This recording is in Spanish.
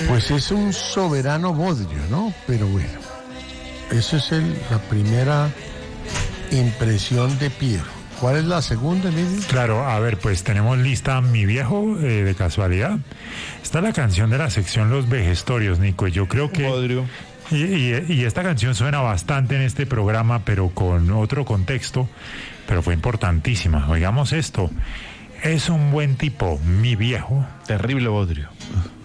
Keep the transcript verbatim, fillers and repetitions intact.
Pues es un soberano bodrio, ¿no? Pero bueno, esa es el, la primera impresión de Piero. ¿Cuál es la segunda, Lidia? Claro, a ver, pues tenemos lista Mi Viejo, eh, de casualidad. Está la canción de la sección Los Vejestorios, Nico, y yo creo que... Bodrio. Y, y, y esta canción suena bastante en este programa, pero con otro contexto, pero fue importantísima. Oigamos esto. Es un buen tipo, Mi Viejo. Terrible bodrio.